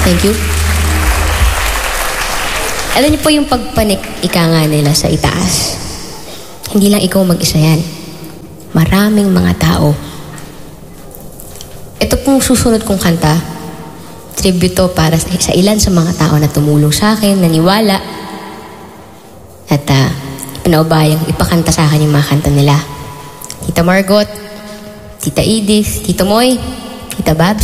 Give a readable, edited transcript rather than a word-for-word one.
Thank you. Alam niyo po yung pagpanik, ika nga nila sa itaas. Hindi lang ikaw mag-isa yan. Maraming mga tao. Ito pong susunod kong kanta, tribute to para sa ilan sa mga tao na tumulong sa akin, naniwala, at pinaubayang ipakanta sa akin yung mga kanta nila. Tita Margot, Tita Edith, Tito Moy, Tita Babs.